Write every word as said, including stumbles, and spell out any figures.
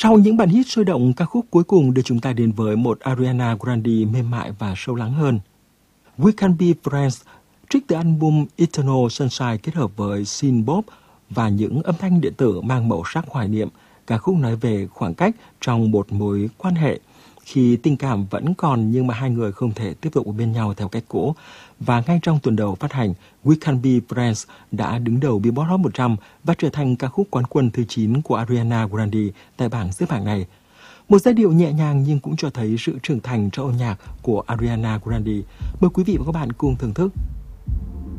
Sau những bản hit sôi động, ca khúc cuối cùng đưa chúng ta đến với một Ariana Grande mềm mại và sâu lắng hơn. We Can Be Friends, trích từ album Eternal Sunshine kết hợp với synth pop và những âm thanh điện tử mang màu sắc hoài niệm. Ca khúc nói về khoảng cách trong một mối quan hệ, khi tình cảm vẫn còn nhưng mà hai người không thể tiếp tục ở bên nhau theo cách cũ. Và ngay trong tuần đầu phát hành, We Can Be Friends đã đứng đầu Billboard Hot một trăm và trở thành ca khúc quán quân thứ chín của Ariana Grande tại bảng xếp hạng này. Một giai điệu nhẹ nhàng nhưng cũng cho thấy sự trưởng thành trong âm nhạc của Ariana Grande. Mời quý vị và các bạn cùng thưởng thức.